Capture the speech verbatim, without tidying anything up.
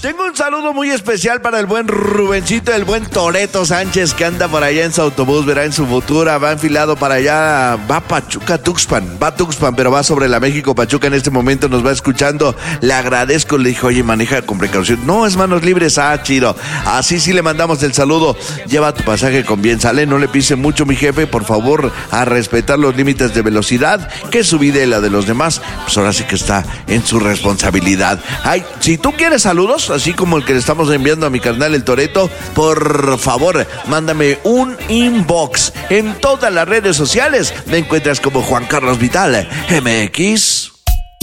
Tengo un saludo muy especial para el buen Rubencito, el buen Toreto Sánchez, que anda por allá en su autobús, verá en su futura, va enfilado para allá, va Pachuca, Tuxpan, va Tuxpan, pero va sobre la México Pachuca en este momento, nos va escuchando, le agradezco, le dijo, oye, maneja con precaución, no, es manos libres, ah, chido, así sí le mandamos el saludo, lleva tu pasaje con bien, sale, no le pise mucho, mi jefe, por favor, a respetar los límites de velocidad, que su vida y la de los demás, pues ahora sí que está en su responsabilidad. Ay, si tú quieres saludos, así como el que le estamos enviando a mi carnal el Toreto, por favor, mándame un inbox. En todas las redes sociales me encuentras como Juan Carlos Vital M X.